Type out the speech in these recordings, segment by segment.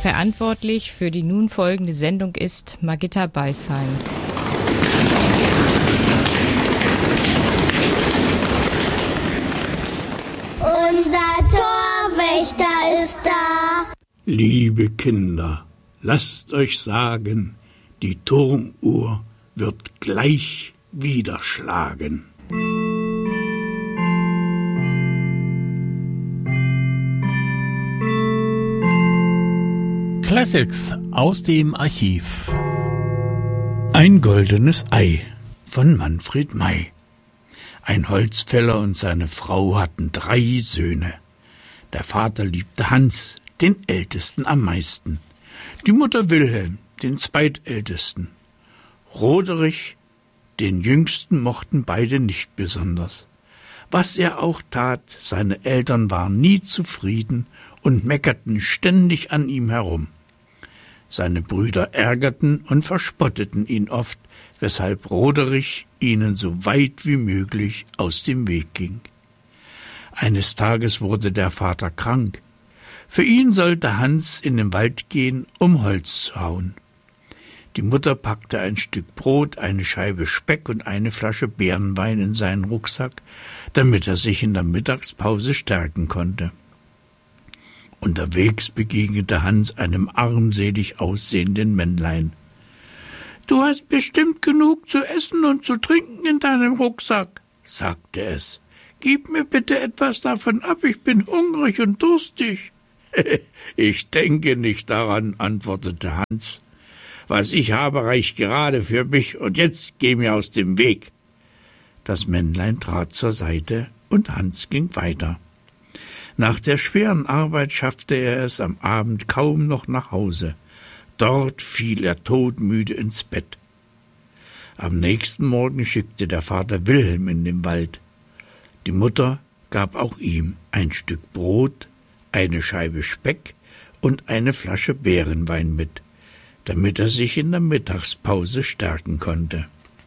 Verantwortlich für die nun folgende Sendung ist Margitta Beisheim. Unser Torwächter ist da. Liebe Kinder, lasst euch sagen, die Turmuhr wird gleich wieder schlagen. Classics aus dem Archiv. Ein goldenes Ei von Manfred May. Ein Holzfäller und seine Frau hatten 3 Söhne. Der Vater liebte Hans, den ältesten am meisten, die Mutter Wilhelm, den zweitältesten. Roderich, den jüngsten, mochten beide nicht besonders. Was er auch tat, seine Eltern waren nie zufrieden und meckerten ständig an ihm herum. Seine Brüder ärgerten und verspotteten ihn oft, weshalb Roderich ihnen so weit wie möglich aus dem Weg ging. Eines Tages wurde der Vater krank. Für ihn sollte Hans in den Wald gehen, um Holz zu hauen. Die Mutter packte ein Stück Brot, eine Scheibe Speck und eine Flasche Beerenwein in seinen Rucksack, damit er sich in der Mittagspause stärken konnte. Unterwegs begegnete Hans einem armselig aussehenden Männlein. »Du hast bestimmt genug zu essen und zu trinken in deinem Rucksack«, sagte es. »Gib mir bitte etwas davon ab, ich bin hungrig und durstig.« »Ich denke nicht daran«, antwortete Hans. »Was ich habe, reicht gerade für mich, und jetzt geh mir aus dem Weg.« Das Männlein trat zur Seite, und Hans ging weiter. Nach der schweren Arbeit schaffte er es am Abend kaum noch nach Hause. Dort fiel er todmüde ins Bett. Am nächsten Morgen schickte der Vater Wilhelm in den Wald. Die Mutter gab auch ihm ein Stück Brot, eine Scheibe Speck und eine Flasche Beerenwein mit, damit er sich in der Mittagspause stärken konnte.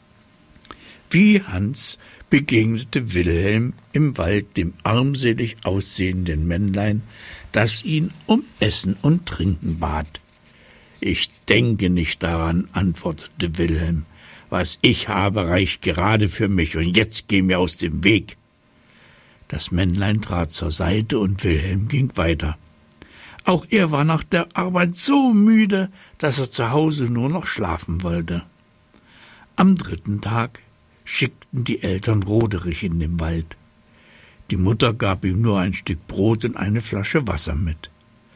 Wie Hans begegnete Wilhelm im Wald dem armselig aussehenden Männlein, das ihn um Essen und Trinken bat. »Ich denke nicht daran«, antwortete Wilhelm. »Was ich habe, reicht gerade für mich, und jetzt geh mir aus dem Weg.« Das Männlein trat zur Seite, und Wilhelm ging weiter. Auch er war nach der Arbeit so müde, dass er zu Hause nur noch schlafen wollte. Am 3. Tag schickten die Eltern Roderich in den Wald. Die Mutter gab ihm nur ein Stück Brot und eine Flasche Wasser mit.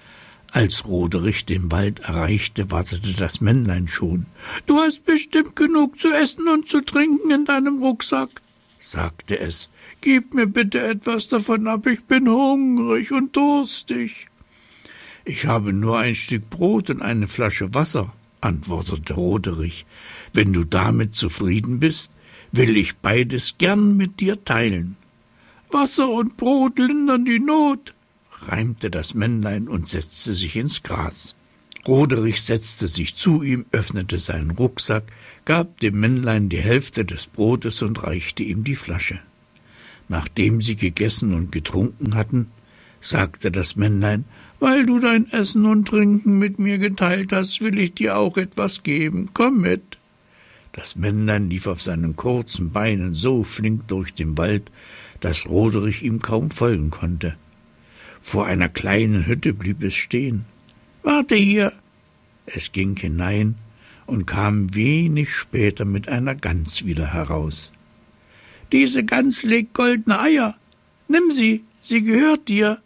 Als Roderich den Wald erreichte, wartete das Männlein schon. »Du hast bestimmt genug zu essen und zu trinken in deinem Rucksack«, sagte es. »Gib mir bitte etwas davon ab, ich bin hungrig und durstig.« »Ich habe nur ein Stück Brot und eine Flasche Wasser«, antwortete Roderich. »Wenn du damit zufrieden bist, will ich beides gern mit dir teilen.« »Wasser und Brot lindern die Not«, reimte das Männlein und setzte sich ins Gras. Roderich setzte sich zu ihm, öffnete seinen Rucksack, gab dem Männlein die Hälfte des Brotes und reichte ihm die Flasche. Nachdem sie gegessen und getrunken hatten, sagte das Männlein: »Weil du dein Essen und Trinken mit mir geteilt hast, will ich dir auch etwas geben. Komm mit.« Das Männlein lief auf seinen kurzen Beinen so flink durch den Wald, dass Roderich ihm kaum folgen konnte. Vor einer kleinen Hütte blieb es stehen. »Warte hier!« Es ging hinein und kam wenig später mit einer Gans wieder heraus. »Diese Gans legt goldene Eier. Nimm sie, sie gehört dir.«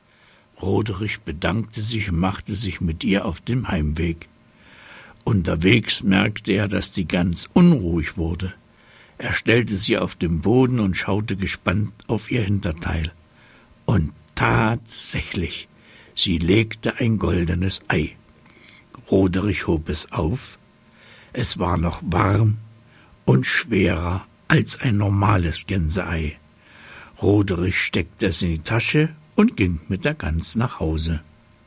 Roderich bedankte sich und machte sich mit ihr auf den Heimweg. Unterwegs merkte er, dass die Gans unruhig wurde. Er stellte sie auf den Boden und schaute gespannt auf ihr Hinterteil. Und tatsächlich, sie legte ein goldenes Ei. Roderich hob es auf. Es war noch warm und schwerer als ein normales Gänseei. Roderich steckte es in die Tasche und ging mit der Gans nach Hause.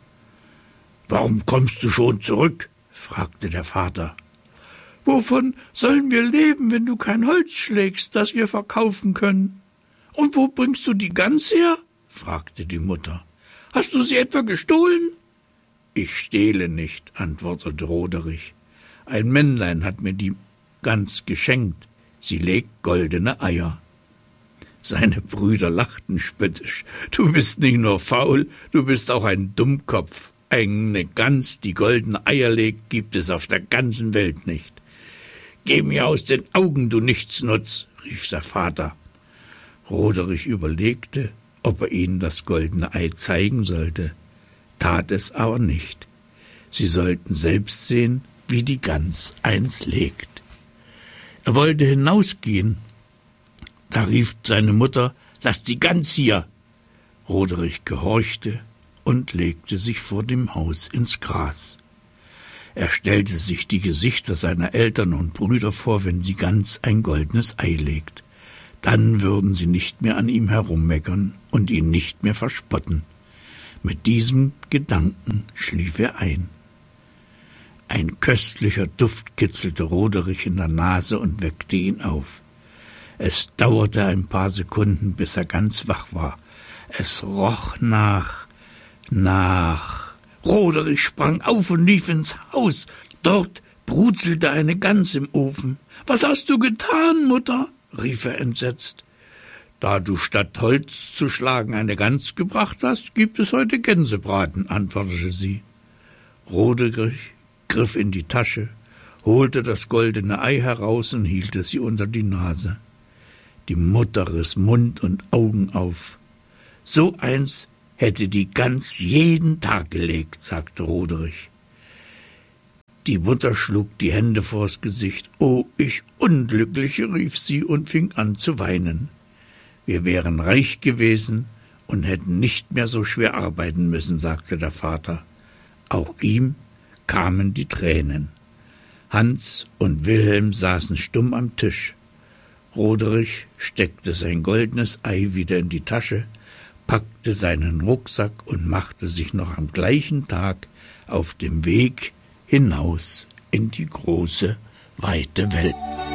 »Warum kommst du schon zurück?« fragte der Vater. »Wovon sollen wir leben, wenn du kein Holz schlägst, das wir verkaufen können? Und wo bringst du die Gans her?« fragte die Mutter. »Hast du sie etwa gestohlen?« Ich stehle nicht, antwortete Roderich. Ein Männlein hat mir die Gans geschenkt. Sie legt goldene Eier. Seine Brüder lachten spöttisch. Du bist nicht nur faul, du bist auch ein Dummkopf. Eine Gans, die goldene Eier legt, gibt es auf der ganzen Welt nicht. Geh mir aus den Augen, du Nichtsnutz, rief der Vater. Roderich überlegte, ob er ihnen das goldene Ei zeigen sollte, tat es aber nicht. Sie sollten selbst sehen, wie die Gans eins legt. Er wollte hinausgehen. Da rief seine Mutter, »Lass die Gans hier!« Roderich gehorchte und legte sich vor dem Haus ins Gras. Er stellte sich die Gesichter seiner Eltern und Brüder vor, wenn die Gans ein goldenes Ei legt. Dann würden sie nicht mehr an ihm herummeckern und ihn nicht mehr verspotten. Mit diesem Gedanken schlief er ein. Ein köstlicher Duft kitzelte Roderich in der Nase und weckte ihn auf. Es dauerte ein paar Sekunden, bis er ganz wach war. Es roch nach. Roderich sprang auf und lief ins Haus. Dort brutzelte eine Gans im Ofen. »Was hast du getan, Mutter?« rief er entsetzt. »Da du statt Holz zu schlagen eine Gans gebracht hast, gibt es heute Gänsebraten«, antwortete sie. Roderich griff in die Tasche, holte das goldene Ei heraus und hielt es ihr unter die Nase. Die Mutter riss Mund und Augen auf. »So eins hätte die Gans jeden Tag gelegt«, sagte Roderich. Die Mutter schlug die Hände vors Gesicht. »Oh, ich Unglückliche«, rief sie und fing an zu weinen. »Wir wären reich gewesen und hätten nicht mehr so schwer arbeiten müssen«, sagte der Vater. Auch ihm kamen die Tränen. Hans und Wilhelm saßen stumm am Tisch. Roderich steckte sein goldenes Ei wieder in die Tasche, packte seinen Rucksack und machte sich noch am gleichen Tag auf dem Weg hinaus in die große, weite Welt.